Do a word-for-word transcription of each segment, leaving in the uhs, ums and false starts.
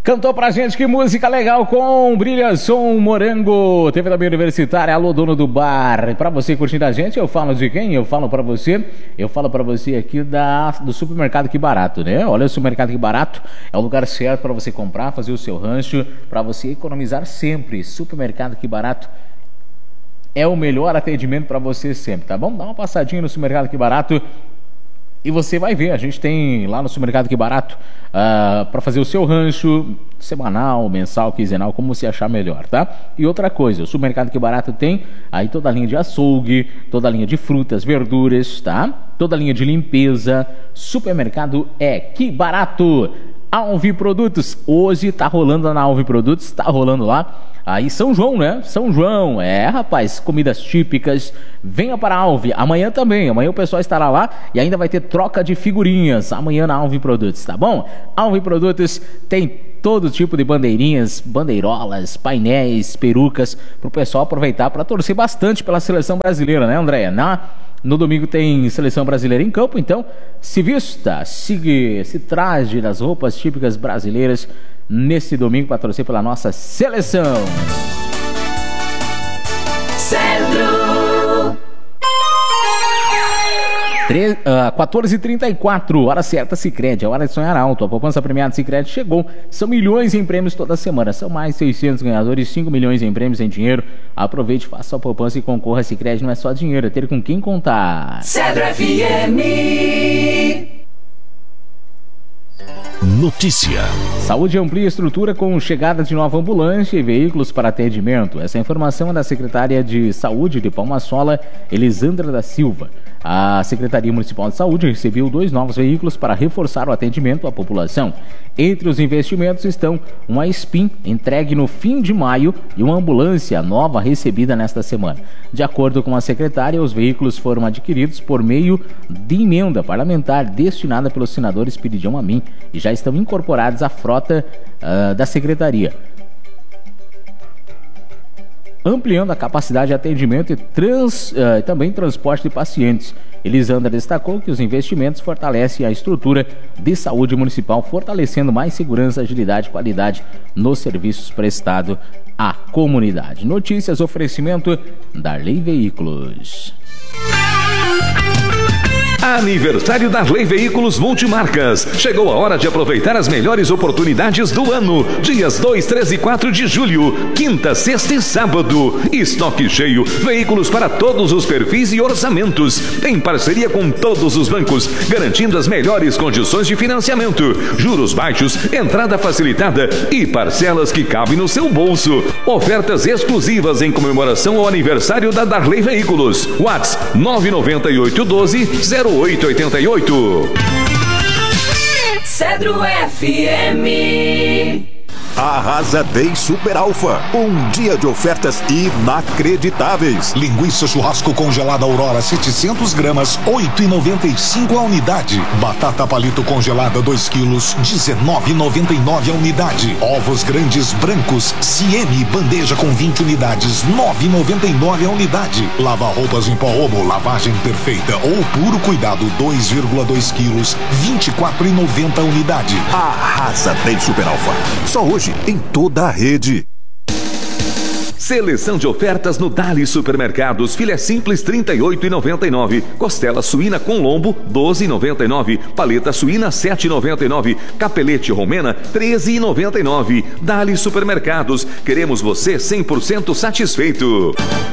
Cantou pra gente, que música legal, com Brilha Som Morango. Teve também Universitária, alô dono do bar. Pra você curtir a gente, eu falo de quem? Eu falo pra você, eu falo pra você aqui da, do Supermercado Que Barato, né? Olha, o Supermercado Que Barato é o lugar certo pra você comprar, fazer o seu rancho, pra você economizar sempre. Supermercado Que Barato é o melhor atendimento pra você sempre, tá bom? Dá uma passadinha no Supermercado Que Barato e você vai ver, a gente tem lá no Supermercado Que Barato uh, para fazer o seu rancho semanal, mensal, quinzenal, como você achar melhor, tá? E outra coisa, o Supermercado Que Barato tem aí toda a linha de açougue, toda a linha de frutas, verduras, tá? Toda a linha de limpeza. Supermercado é Que Barato. Alvi Produtos, hoje tá rolando na Alvi Produtos, tá rolando lá. Aí São João, né? São João, é, rapaz, comidas típicas. Venha para a Alvi, amanhã também. Amanhã o pessoal estará lá e ainda vai ter troca de figurinhas amanhã na Alvi Produtos, tá bom? Alvi Produtos tem todo tipo de bandeirinhas, bandeirolas, painéis, perucas, pro pessoal aproveitar para torcer bastante pela seleção brasileira, né, Andréia? Na No domingo tem seleção brasileira em campo, então se vista, se, se traje das roupas típicas brasileiras nesse domingo para torcer pela nossa seleção. Centro. uh, quatorze e trinta e quatro, hora certa, Sicredi, a hora de sonhar alto. A poupança premiada Sicredi chegou. São milhões em prêmios toda semana. São mais de seiscentos ganhadores, cinco milhões em prêmios em dinheiro. Aproveite, faça a poupança e concorra. Sicredi não é só dinheiro, é ter com quem contar. Cedro F M. Notícia. Saúde amplia a estrutura com chegada de nova ambulância e veículos para atendimento. Essa informação é da secretária de Saúde de Palma Sola, Elisandra da Silva. A Secretaria Municipal de Saúde recebeu dois novos veículos para reforçar o atendimento à população. Entre os investimentos estão uma SPIN entregue no fim de maio e uma ambulância nova recebida nesta semana. De acordo com a secretária, os veículos foram adquiridos por meio de emenda parlamentar destinada pelo senador Espiridião Amin e já estão incorporados à frota uh, da Secretaria, ampliando a capacidade de atendimento e trans, uh, também transporte de pacientes. Elisandra destacou que os investimentos fortalecem a estrutura de saúde municipal, fortalecendo mais segurança, agilidade e qualidade nos serviços prestados à comunidade. Notícias, oferecimento Darley Veículos. Aniversário Darley Veículos Multimarcas. Chegou a hora de aproveitar as melhores oportunidades do ano. Dias dois, três e quatro de julho. Quinta, sexta e sábado. Estoque cheio. Veículos para todos os perfis e orçamentos. Em parceria com todos os bancos, garantindo as melhores condições de financiamento. Juros baixos, entrada facilitada e parcelas que cabem no seu bolso. Ofertas exclusivas em comemoração ao aniversário da Darley Veículos. WhatsApp nove nove oito um dois zero oito oito oito. Cedro F M. Arrasa Day Super Alfa. Um dia de ofertas inacreditáveis. Linguiça churrasco congelada Aurora setecentos gramas, oito reais e noventa e cinco a unidade. Batata palito congelada dois quilos, dezenove reais e noventa e nove a unidade. Ovos grandes brancos Siene bandeja com vinte unidades, nove reais e noventa e nove a unidade. Lava roupas em pó Omo, lavagem perfeita ou puro cuidado dois vírgula dois quilos, vinte e quatro reais e noventa a unidade. Arrasa Day Super Alfa. Só hoje em toda a rede. Seleção de ofertas no Dali Supermercados. Filé simples trinta e oito reais e noventa e nove. Costela suína com lombo doze reais e noventa e nove. Paleta suína sete reais e noventa e nove. Capelete romena treze reais e noventa e nove. Dali Supermercados. Queremos você cem por cento satisfeito.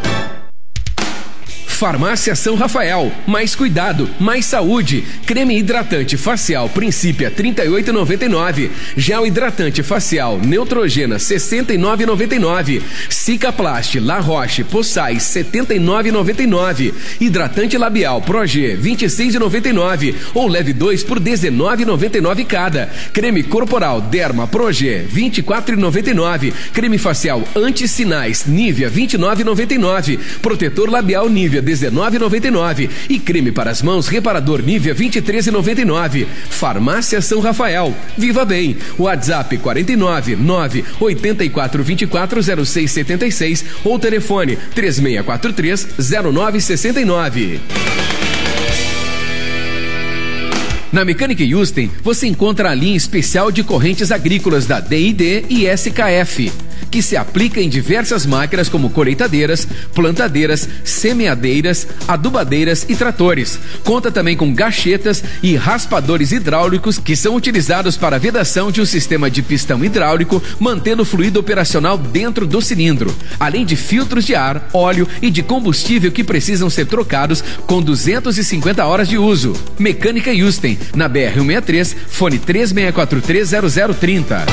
Farmácia São Rafael, mais cuidado, mais saúde. Creme hidratante facial Princípia trinta e oito reais e noventa e nove. Gel hidratante facial Neutrogena sessenta e nove reais e noventa e nove. Cicaplast La Roche Poçais setenta e nove reais e noventa e nove. Hidratante labial Progê vinte e seis reais e noventa e nove. Ou leve dois por dezenove reais e noventa e nove cada. Creme corporal Derma Progê vinte e quatro reais e noventa e nove. Creme facial Anti-Sinais Nivea vinte e nove reais e noventa e nove. Protetor labial Nivea dezenove reais e noventa e nove e creme para as mãos reparador Nivea vinte e três reais e noventa e nove. Farmácia São Rafael. Viva bem. WhatsApp quarenta e nove, nove oito quatro vinte e quatro zero seis setenta e seis ou telefone três seis quatro três zero nove seis nove. Na Mecânica Yusten, você encontra a linha especial de correntes agrícolas da D I D e S K F, que se aplica em diversas máquinas como colheitadeiras, plantadeiras, semeadeiras, adubadeiras e tratores. Conta também com gachetas e raspadores hidráulicos que são utilizados para a vedação de um sistema de pistão hidráulico, mantendo o fluido operacional dentro do cilindro, além de filtros de ar, óleo e de combustível que precisam ser trocados com duzentas e cinquenta horas de uso. Mecânica Yusten, na B R cento e sessenta e três, fone três seis quatro três zero zero três zero.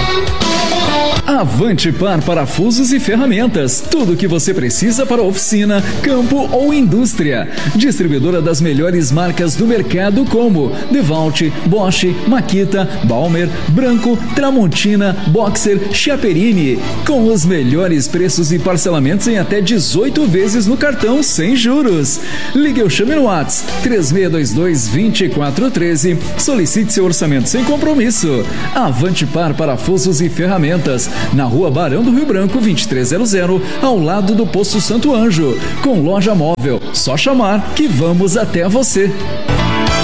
Avante Par Parafusos e Ferramentas. Tudo o que você precisa para oficina, campo ou indústria. Distribuidora das melhores marcas do mercado como DeWalt, Bosch, Makita, Balmer, Branco, Tramontina, Boxer, Chiaperini. Com os melhores preços e parcelamentos em até dezoito vezes no cartão sem juros. Ligue ou chame no WhatsApp três seis dois dois, dois quatro um três. Solicite seu orçamento sem compromisso. Avante Par Parafusos e Ferramentas. Na Rua Barão do Rio Branco, vinte e três zero zero, ao lado do Posto Santo Anjo. Com loja móvel, só chamar que vamos até você.